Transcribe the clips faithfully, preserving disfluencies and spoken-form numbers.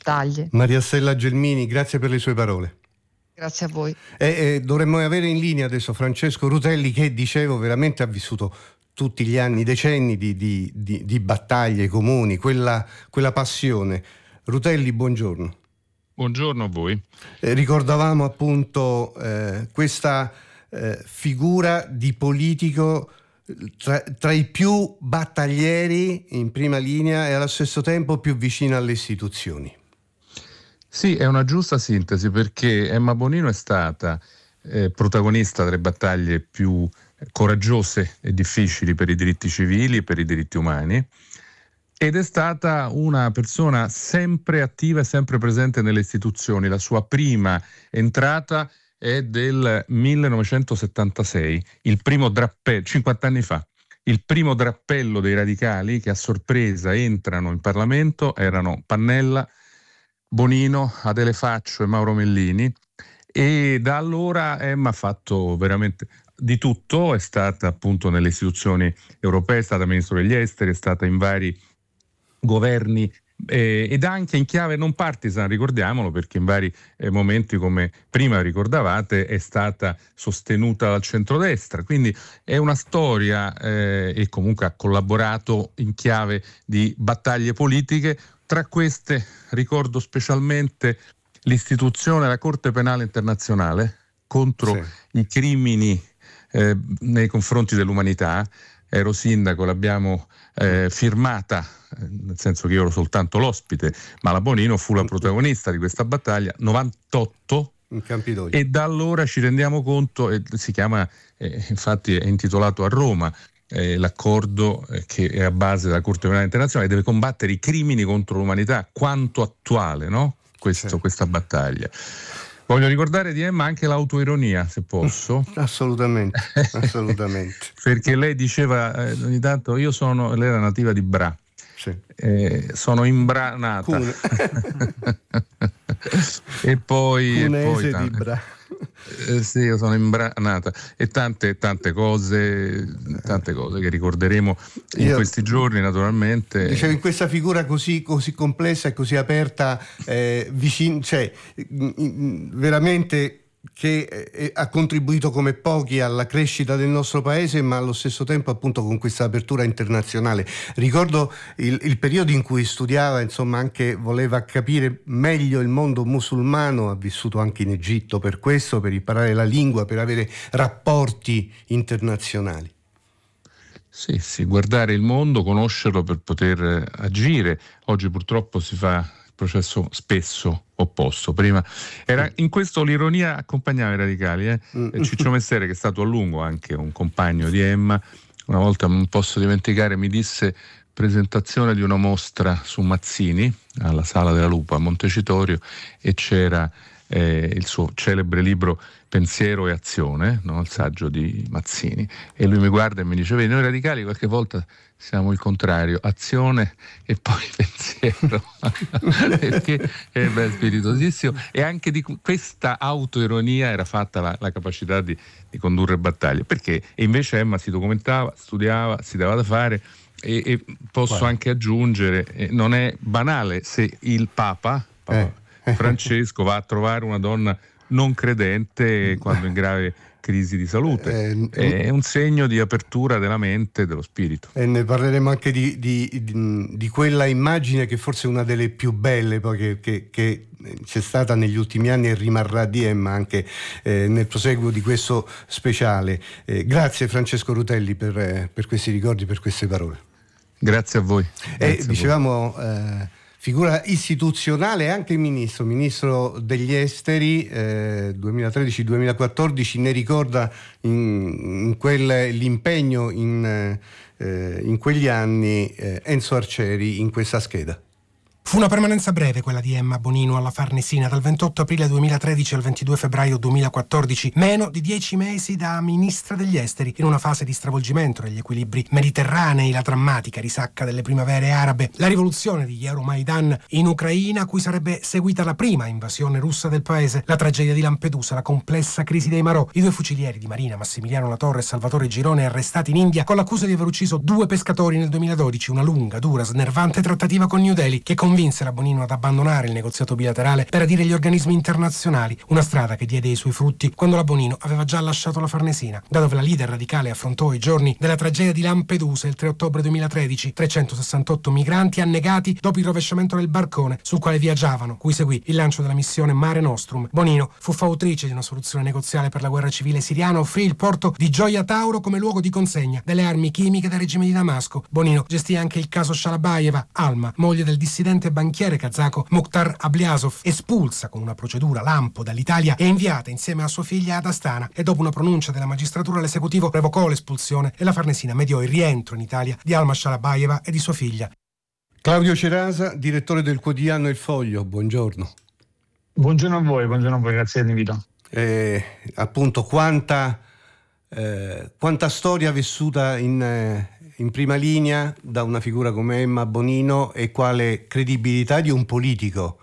battaglie. Maria Stella Gelmini, grazie per le sue parole. Grazie a voi. E, e dovremmo avere in linea adesso Francesco Rutelli, che dicevo veramente ha vissuto tutti gli anni, decenni di, di, di, di battaglie comuni, quella, quella passione. Rutelli, buongiorno. Buongiorno a voi. Eh, ricordavamo appunto eh, questa eh, figura di politico tra, tra i più battaglieri in prima linea e allo stesso tempo più vicino alle istituzioni. Sì, è una giusta sintesi, perché Emma Bonino è stata eh, protagonista delle battaglie più coraggiose e difficili per i diritti civili e per i diritti umani, ed è stata una persona sempre attiva e sempre presente nelle istituzioni. La sua prima entrata è del millenovecentosettantasei, il primo drappello, cinquanta anni fa. Il primo drappello dei radicali che a sorpresa entrano in Parlamento erano Pannella, Bonino, Adele Faccio e Mauro Mellini, e da allora Emma ha fatto veramente di tutto. È stata appunto nelle istituzioni europee, è stata ministro degli esteri, è stata in vari governi eh, ed anche in chiave non partisan, ricordiamolo, perché in vari eh, momenti, come prima ricordavate, è stata sostenuta dal centrodestra, quindi è una storia eh, e comunque ha collaborato in chiave di battaglie politiche. Tra queste ricordo specialmente l'istituzione della Corte Penale Internazionale contro sì. i crimini eh, nei confronti dell'umanità. Ero sindaco, l'abbiamo eh, firmata, nel senso che io ero soltanto l'ospite, ma la Bonino fu la protagonista di questa battaglia, novantotto, in Campidoglio. E da allora ci rendiamo conto, e si chiama, eh, infatti è intitolato a Roma, Eh, l'accordo eh, che è a base della Corte Penale Internazionale, deve combattere i crimini contro l'umanità. Quanto attuale, no? Questo, sì. Questa battaglia. Voglio ricordare di Emma anche l'autoironia, se posso. Assolutamente, assolutamente. Perché lei diceva eh, ogni tanto, io sono, lei era nativa di Bra, sì. eh, sono imbranata. e poi, e poi di Bra. Eh, sì, io sono imbranata, e tante tante cose tante cose che ricorderemo in io, questi giorni, naturalmente. Dicevo, in questa figura così, così complessa e così aperta, eh, vicino, cioè veramente che eh, ha contribuito come pochi alla crescita del nostro paese, ma allo stesso tempo appunto con questa apertura internazionale. Ricordo il, il periodo in cui studiava, insomma, anche voleva capire meglio il mondo musulmano, ha vissuto anche in Egitto per questo, per imparare la lingua, per avere rapporti internazionali. Sì, sì, guardare il mondo, conoscerlo per poter agire. Oggi purtroppo si fa processo spesso opposto. Prima era in questo l'ironia accompagnava i radicali, eh? E Ciccio Messere, che è stato a lungo anche un compagno di Emma, una volta, non posso dimenticare, mi disse: presentazione di una mostra su Mazzini alla Sala della Lupa a Montecitorio, e c'era eh, il suo celebre libro Pensiero e Azione, no? Il saggio di Mazzini, e lui mi guarda e mi dice: vedi, noi radicali qualche volta siamo il contrario, azione e poi pensiero, perché è beh, spiritosissimo. E anche di questa autoironia era fatta la, la capacità di, di condurre battaglie, perché e invece Emma si documentava, studiava, si dava da fare. E, e posso Quale? anche aggiungere, eh, non è banale se il Papa, Papa eh. Francesco va a trovare una donna non credente quando in grave crisi di salute, eh, è un segno di apertura della mente e dello spirito. E ne parleremo anche di, di, di, di quella immagine che forse è una delle più belle poi che, che, che c'è stata negli ultimi anni e rimarrà di Emma anche eh, nel proseguo di questo speciale. Eh, grazie Francesco Rutelli per, eh, per questi ricordi, per queste parole. Grazie a voi. E eh, dicevamo eh, figura istituzionale, anche ministro, ministro degli esteri, eh, duemilatredici duemilaquattordici, ne ricorda in, in quel, l'impegno in, eh, in quegli anni eh, Enzo Arcieri in questa scheda. Fu una permanenza breve quella di Emma Bonino alla Farnesina, dal ventotto aprile duemilatredici al ventidue febbraio duemilaquattordici, meno di dieci mesi da ministra degli esteri, in una fase di stravolgimento degli equilibri mediterranei, la drammatica risacca delle primavere arabe, la rivoluzione di Euromaidan in Ucraina, a cui sarebbe seguita la prima invasione russa del paese, la tragedia di Lampedusa, la complessa crisi dei Marò, i due fucilieri di Marina, Massimiliano Latorre e Salvatore Girone, arrestati in India con l'accusa di aver ucciso due pescatori nel duemiladodici, una lunga, dura, snervante trattativa con New Delhi che convinse convinse la Bonino ad abbandonare il negoziato bilaterale per adire gli organismi internazionali, una strada che diede i suoi frutti quando la Bonino aveva già lasciato la Farnesina, da dove la leader radicale affrontò i giorni della tragedia di Lampedusa il tre ottobre duemilatredici, trecentosessantotto migranti annegati dopo il rovesciamento del barcone sul quale viaggiavano, cui seguì il lancio della missione Mare Nostrum. Bonino fu fautrice di una soluzione negoziale per la guerra civile siriana, offrì il porto di Gioia Tauro come luogo di consegna delle armi chimiche del regime di Damasco. Bonino gestì anche il caso Shalabayeva, Alma, moglie del dissidente banchiere kazako Mukhtar Ablyazov, espulsa con una procedura lampo dall'Italia e inviata insieme a sua figlia ad Astana, e dopo una pronuncia della magistratura l'esecutivo revocò l'espulsione e la Farnesina mediò il rientro in Italia di Alma Shalabayeva e di sua figlia. Claudio Cerasa, direttore del quotidiano Il Foglio, buongiorno. Buongiorno a voi, buongiorno a voi, grazie dell'invito. Eh, appunto, quanta, eh, quanta storia vissuta in, eh, in prima linea da una figura come Emma Bonino, e quale credibilità di un politico.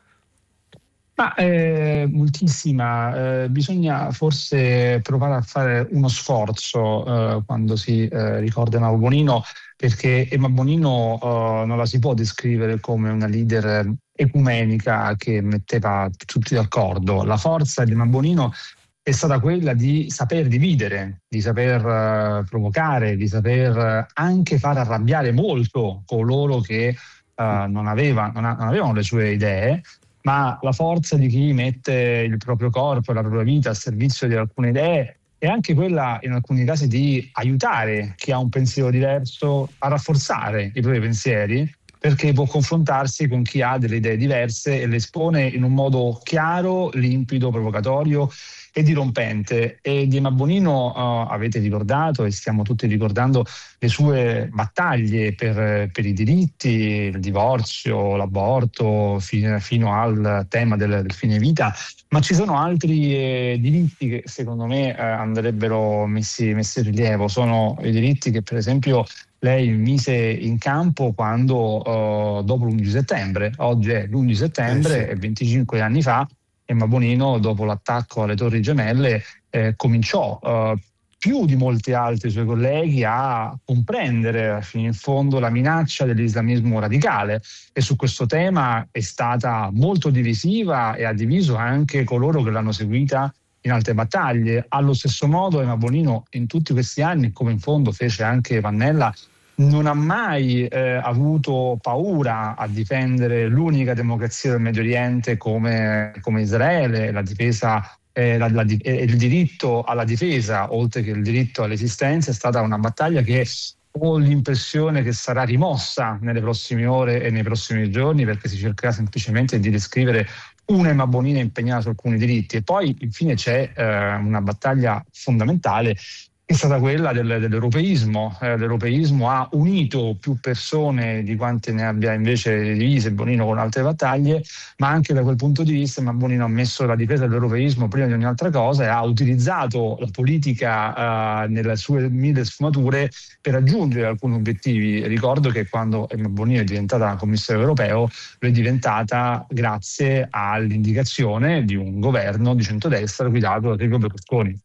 Ma eh, moltissima, eh, bisogna forse provare a fare uno sforzo eh, quando si eh, ricorda Emma Bonino, perché Emma Bonino eh, non la si può descrivere come una leader ecumenica che metteva tutti d'accordo. La forza di Emma Bonino è stata quella di saper dividere, di saper uh, provocare, di saper anche far arrabbiare molto coloro che uh, non, aveva, non, a, non avevano le sue idee, ma la forza di chi mette il proprio corpo e la propria vita a servizio di alcune idee è anche quella, in alcuni casi, di aiutare chi ha un pensiero diverso a rafforzare i propri pensieri, perché può confrontarsi con chi ha delle idee diverse e le espone in un modo chiaro, limpido, provocatorio e dirompente. E di Emma Bonino uh, avete ricordato, e stiamo tutti ricordando, le sue battaglie per, per i diritti, il divorzio, l'aborto, fino, fino al tema del, del fine vita, ma ci sono altri eh, diritti che secondo me eh, andrebbero messi, messi in rilievo. Sono i diritti che per esempio lei mise in campo quando, uh, dopo l'undici settembre, oggi è l'undici settembre eh sì. e venticinque anni fa, Emma Bonino, dopo l'attacco alle Torri Gemelle, eh, cominciò uh, più di molti altri suoi colleghi a comprendere fino in fondo la minaccia dell'islamismo radicale, e su questo tema è stata molto divisiva e ha diviso anche coloro che l'hanno seguita in altre battaglie. Allo stesso modo Emma Bonino in tutti questi anni, come in fondo fece anche Pannella, non ha mai eh, avuto paura a difendere l'unica democrazia del Medio Oriente come, come Israele, la difesa, eh, la, la, eh, il diritto alla difesa, oltre che il diritto all'esistenza. È stata una battaglia che ho l'impressione che sarà rimossa nelle prossime ore e nei prossimi giorni, perché si cercherà semplicemente di descrivere una Emma Bonino impegnata su alcuni diritti. E poi infine c'è eh, una battaglia fondamentale, è stata quella del, dell'europeismo. Eh, l'europeismo ha unito più persone di quante ne abbia invece divise Bonino con altre battaglie, ma anche da quel punto di vista Emma Bonino ha messo la difesa dell'europeismo prima di ogni altra cosa e ha utilizzato la politica eh, nelle sue mille sfumature per raggiungere alcuni obiettivi. Ricordo che quando Emma Bonino è diventata commissario europeo, lo è diventata grazie all'indicazione di un governo di centrodestra guidato da Silvio Berlusconi.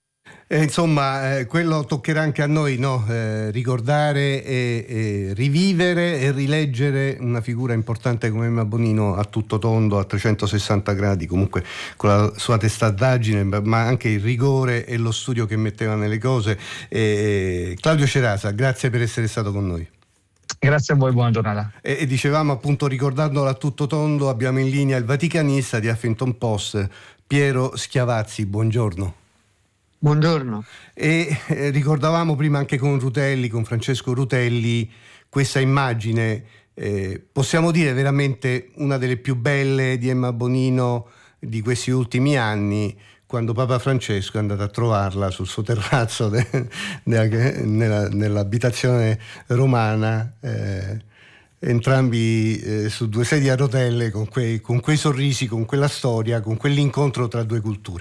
Eh, insomma, eh, quello toccherà anche a noi, no? Eh, ricordare e, e rivivere e rileggere una figura importante come Emma Bonino a tutto tondo, a trecentosessanta gradi, comunque con la sua testardaggine, ma anche il rigore e lo studio che metteva nelle cose. Eh, Claudio Cerasa, grazie per essere stato con noi. Grazie a voi, buona giornata. E, e dicevamo, appunto, ricordandolo a tutto tondo, abbiamo in linea il vaticanista di Huffington Post, Piero Schiavazzi, buongiorno. Buongiorno. E eh, ricordavamo prima anche con Rutelli, con Francesco Rutelli, questa immagine, eh, possiamo dire veramente una delle più belle di Emma Bonino di questi ultimi anni, quando Papa Francesco è andato a trovarla sul suo terrazzo de, de, nella, nell'abitazione romana, eh, entrambi eh, su due sedie a rotelle, con quei, con quei sorrisi, con quella storia, con quell'incontro tra due culture.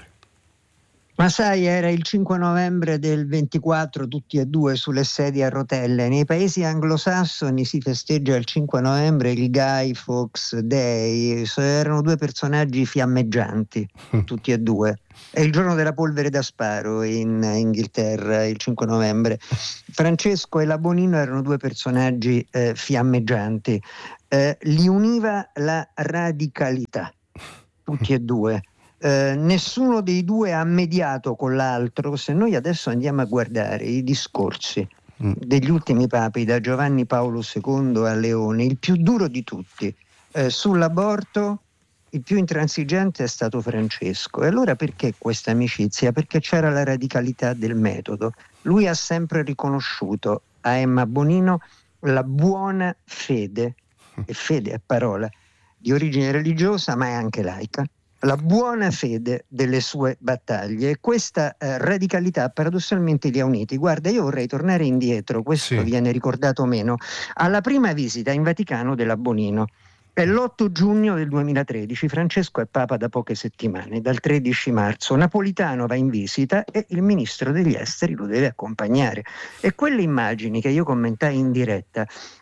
Ma sai, era il cinque novembre del ventiquattro, tutti e due sulle sedie a rotelle. Nei paesi anglosassoni si festeggia il cinque novembre il Guy Fawkes Day. Erano due personaggi fiammeggianti, tutti e due. È il giorno della polvere da sparo in Inghilterra, il cinque novembre. Francesco e la Bonino erano due personaggi eh, fiammeggianti. eh, li univa la radicalità, tutti e due. Eh, nessuno dei due ha mediato con l'altro. Se noi adesso andiamo a guardare i discorsi mm. degli ultimi papi, da Giovanni Paolo secondo a Leone, il più duro di tutti eh, sull'aborto, il più intransigente è stato Francesco. E allora perché questa amicizia? Perché c'era la radicalità del metodo. Lui ha sempre riconosciuto a Emma Bonino la buona fede, e fede è parola di origine religiosa ma è anche laica, la buona fede delle sue battaglie, e questa eh, radicalità paradossalmente li ha uniti. Guarda, io vorrei tornare indietro, questo sì. viene ricordato meno, alla prima visita in Vaticano della Bonino. È l'otto giugno del duemilatredici, Francesco è Papa da poche settimane, dal tredici marzo. Napolitano va in visita e il ministro degli esteri lo deve accompagnare. E quelle immagini che io commentai in diretta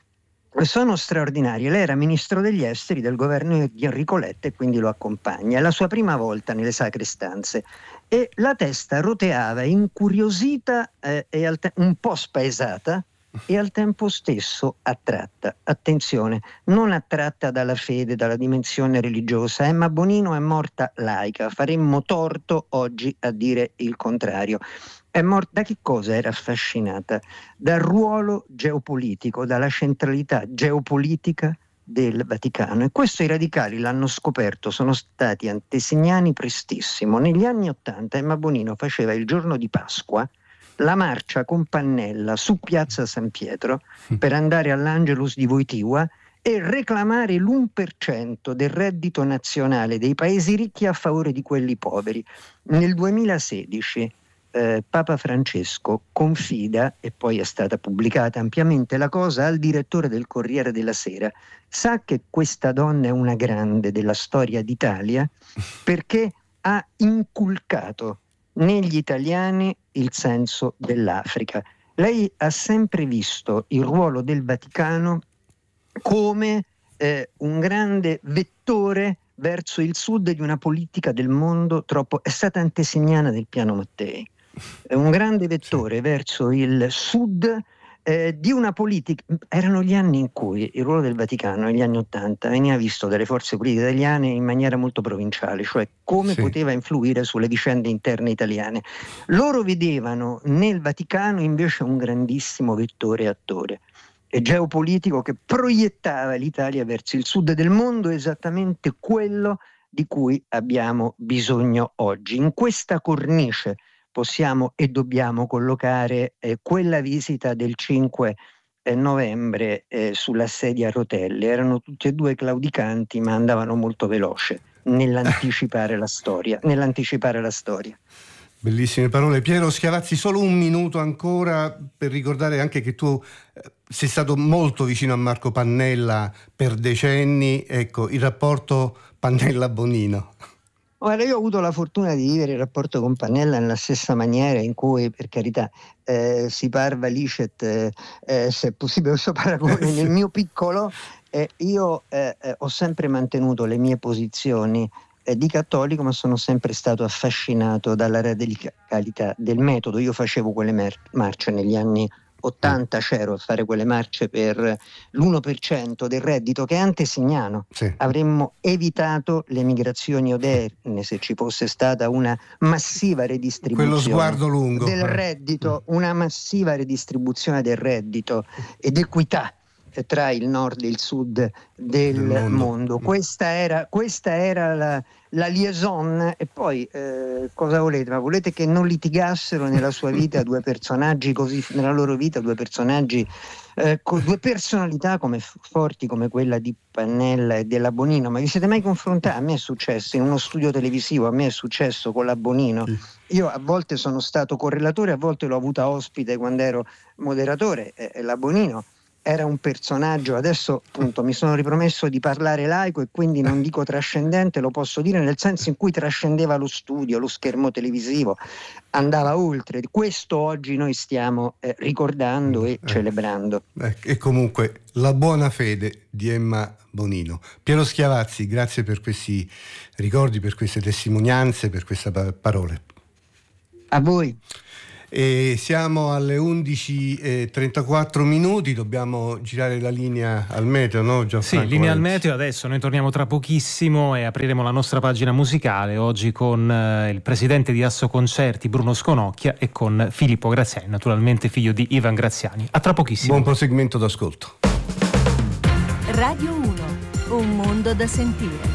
sono straordinarie. Lei era ministro degli esteri del governo di Enrico Letta e quindi lo accompagna. È la sua prima volta nelle sacre stanze e la testa roteava incuriosita eh, e al te- un po' spaesata e al tempo stesso attratta. Attenzione, non attratta dalla fede, dalla dimensione religiosa. Emma Bonino è morta laica, faremmo torto oggi a dire il contrario. È morta da che cosa era affascinata? Dal ruolo geopolitico, dalla centralità geopolitica del Vaticano, e questo i radicali l'hanno scoperto, sono stati antesignani prestissimo. Negli anni Ottanta Emma Bonino faceva il giorno di Pasqua la marcia con Pannella su Piazza San Pietro per andare all'Angelus di Wojtyła e reclamare l'uno per cento del reddito nazionale dei paesi ricchi a favore di quelli poveri. Nel duemilasedici eh, Papa Francesco confida, e poi è stata pubblicata ampiamente la cosa, al direttore del Corriere della Sera: sa che questa donna è una grande della storia d'Italia perché ha inculcato negli italiani il senso dell'Africa. Lei ha sempre visto il ruolo del Vaticano come eh, un grande vettore verso il sud di una politica del mondo troppo... È stata antesignana del Piano Mattei, è un grande vettore sì. verso il sud eh, di una politica... Erano gli anni in cui il ruolo del Vaticano, negli anni Ottanta, veniva visto dalle forze politiche italiane in maniera molto provinciale, cioè come sì. poteva influire sulle vicende interne italiane. Loro vedevano nel Vaticano invece un grandissimo vettore e attore e geopolitico che proiettava l'Italia verso il sud del mondo, esattamente quello di cui abbiamo bisogno oggi. In questa cornice possiamo e dobbiamo collocare eh, quella visita del cinque novembre eh, sulla sedia a rotelle. Erano tutti e due claudicanti, ma andavano molto veloce nell'anticipare la storia, nell'anticipare la storia. Bellissime parole. Piero Schiavazzi, solo un minuto ancora per ricordare anche che tu eh, sei stato molto vicino a Marco Pannella per decenni. Ecco, il rapporto Pannella-Bonino. Guarda, io ho avuto la fortuna di vivere il rapporto con Pannella nella stessa maniera in cui, per carità, eh, si parva licet, eh, eh, se è possibile questo paragone, eh, sì. nel mio piccolo, eh, io eh, eh, ho sempre mantenuto le mie posizioni eh, di cattolico, ma sono sempre stato affascinato dalla radicalità del metodo. Io facevo quelle mer- marce negli anni ottanta, c'ero a fare quelle marce per l'uno per cento del reddito, che è antesignano. Sì. Avremmo evitato le migrazioni oderne se ci fosse stata una massiva redistribuzione quello sguardo lungo del reddito, una massiva redistribuzione del reddito ed equità tra il nord e il sud del, del mondo. mondo. Questa era, questa era la, la liaison. E poi eh, cosa volete? Ma volete che non litigassero nella sua vita due personaggi così, nella loro vita due personaggi eh, con due personalità come forti come quella di Pannella e della Bonino? Ma vi siete mai confrontati? A me è successo in uno studio televisivo, a me è successo con la Bonino. Io a volte sono stato correlatore, a volte l'ho avuta ospite quando ero moderatore. Eh, la Bonino era un personaggio, adesso appunto mi sono ripromesso di parlare laico e quindi non dico trascendente, lo posso dire nel senso in cui trascendeva lo studio, lo schermo televisivo, andava oltre. Questo oggi noi stiamo eh, ricordando e eh, celebrando. Eh, e comunque la buona fede di Emma Bonino. Piero Schiavazzi, grazie per questi ricordi, per queste testimonianze, per queste parole. A voi. E siamo alle undici e trentaquattro minuti, dobbiamo girare la linea al meteo, no Gianfranco? Sì, linea Valenzi. al meteo, adesso noi torniamo tra pochissimo e apriremo la nostra pagina musicale, oggi con eh, il presidente di Assoconcerti Bruno Sconocchia e con Filippo Graziani, naturalmente figlio di Ivan Graziani. A tra pochissimo. Buon proseguimento d'ascolto. Radio uno, un mondo da sentire.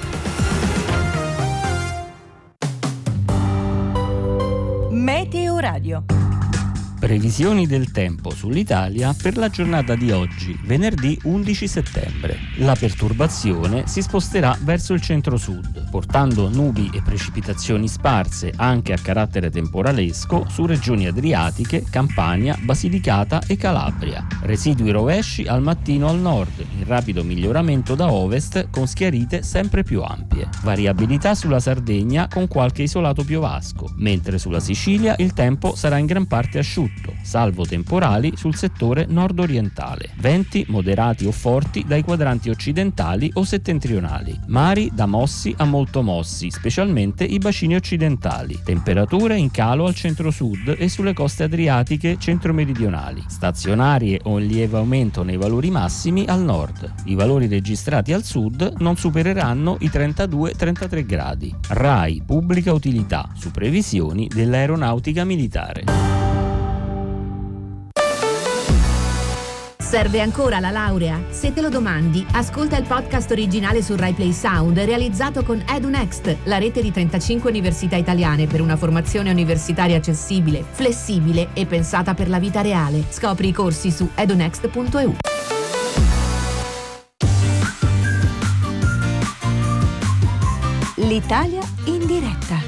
Meteo Radio. Previsioni del tempo sull'Italia per la giornata di oggi, venerdì undici settembre. La perturbazione si sposterà verso il centro-sud, portando nubi e precipitazioni sparse anche a carattere temporalesco su regioni adriatiche, Campania, Basilicata e Calabria. Residui rovesci al mattino al nord, in rapido miglioramento da ovest con schiarite sempre più ampie. Variabilità sulla Sardegna con qualche isolato piovasco, mentre sulla Sicilia il tempo sarà in gran parte asciutto, salvo temporali sul settore nord-orientale. Venti moderati o forti dai quadranti occidentali o settentrionali. Mari da mossi a molto mossi, specialmente i bacini occidentali. Temperature in calo al centro-sud e sulle coste adriatiche centro-meridionali. Stazionarie o in lieve aumento nei valori massimi al nord. I valori registrati al sud non supereranno i trentadue trentatré gradi. RAI Pubblica Utilità su previsioni dell'aeronautica militare. Serve ancora la laurea? Se te lo domandi, ascolta il podcast originale su Rai Play Sound realizzato con EduNext, la rete di trentacinque università italiane per una formazione universitaria accessibile, flessibile e pensata per la vita reale. Scopri i corsi su edunext punto e u. L'Italia in diretta.